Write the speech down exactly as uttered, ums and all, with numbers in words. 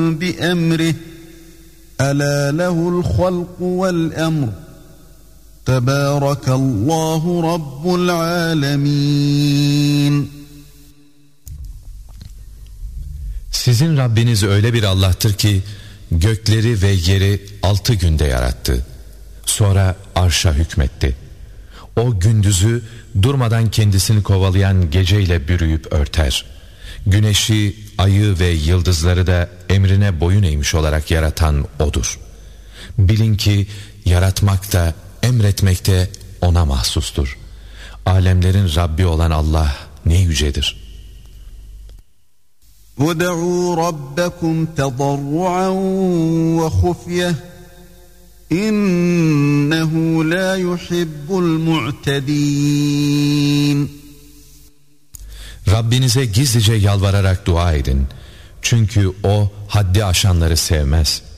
بأمره ألا له الخلق والأمر تبارك الله رب العالمين. Sizin Rabbiniz öyle bir Allah'tır ki gökleri ve yeri altı günde yarattı. Sonra arşa hükmetti. O gündüzü durmadan kendisini kovalayan geceyle bürüyüp örter. Güneşi, ayı ve yıldızları da emrine boyun eğmiş olarak yaratan O'dur. Bilin ki yaratmak da emretmek de O'na mahsustur. Alemlerin Rabbi olan Allah ne yücedir. وَدَعُوا رَبَّكُمْ تَضَرُّعًا وَخُفْيَةً إِنَّهُ لَا يُحِبُّ الْمُعْتَدِينَ. Rabbinize gizlice yalvararak dua edin. Çünkü O haddi aşanları sevmez.